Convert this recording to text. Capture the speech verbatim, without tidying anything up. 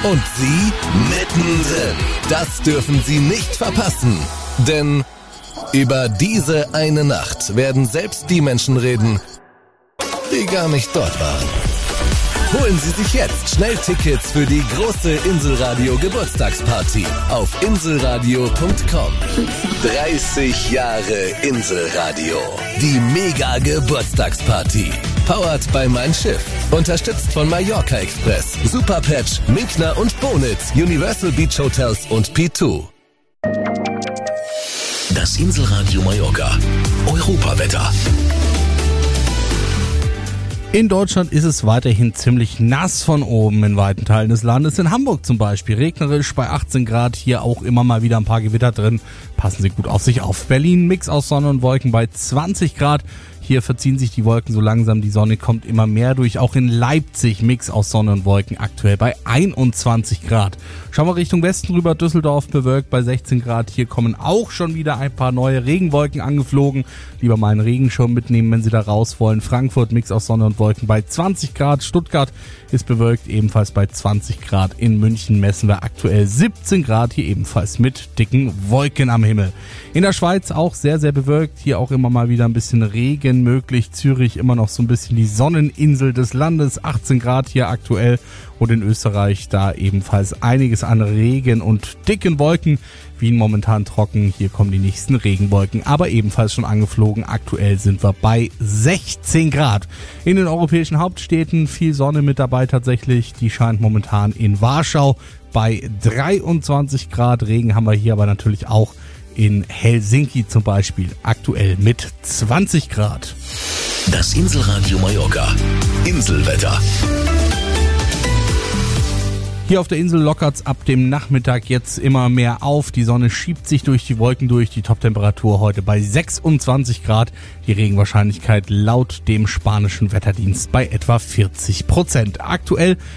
Und Sie mittendrin. Das dürfen Sie nicht verpassen. Denn über diese eine Nacht werden selbst die Menschen reden, die gar nicht dort waren. Holen Sie sich jetzt schnell Tickets für die große Inselradio Geburtstagsparty auf inselradio punkt com. dreißig Jahre Inselradio. Die Mega Geburtstagsparty. Powered by Mein Schiff. Unterstützt von Mallorca Express, Superpatch, Minkner und Bonitz, Universal Beach Hotels und P zwei. Das Inselradio Mallorca. Europawetter. In Deutschland ist es weiterhin ziemlich nass von oben in weiten Teilen des Landes. In Hamburg zum Beispiel regnerisch bei achtzehn Grad, hier auch immer mal wieder ein paar Gewitter drin. Passen Sie gut auf sich auf. Berlin, Mix aus Sonne und Wolken bei zwanzig Grad. Hier verziehen sich die Wolken so langsam, die Sonne kommt immer mehr durch. Auch in Leipzig Mix aus Sonne und Wolken aktuell bei einundzwanzig Grad. Schauen wir Richtung Westen rüber, Düsseldorf bewölkt bei sechzehn Grad. Hier kommen auch schon wieder ein paar neue Regenwolken angeflogen. Lieber mal einen Regenschirm mitnehmen, wenn Sie da raus wollen. Frankfurt Mix aus Sonne und Wolken bei zwanzig Grad. Stuttgart ist bewölkt, ebenfalls bei zwanzig Grad. In München messen wir aktuell siebzehn Grad, hier ebenfalls mit dicken Wolken am Himmel. In der Schweiz auch sehr, sehr bewölkt. Hier auch immer mal wieder ein bisschen Regen möglich. Zürich immer noch so ein bisschen die Sonneninsel des Landes. achtzehn Grad hier aktuell. Und in Österreich da ebenfalls einiges an Regen und dicken Wolken. Wien momentan trocken. Hier kommen die nächsten Regenwolken, aber ebenfalls schon angeflogen. Aktuell sind wir bei sechzehn Grad. In den europäischen Hauptstädten viel Sonne mit dabei tatsächlich. Die scheint momentan in Warschau bei dreiundzwanzig Grad. Regen haben wir hier aber natürlich auch in Helsinki zum Beispiel, aktuell mit zwanzig Grad. Das Inselradio Mallorca. Inselwetter. Hier auf der Insel lockert's ab dem Nachmittag jetzt immer mehr auf. Die Sonne schiebt sich durch die Wolken durch. Die Toptemperatur heute bei sechsundzwanzig Grad. Die Regenwahrscheinlichkeit laut dem spanischen Wetterdienst bei etwa vierzig Prozent. Aktuell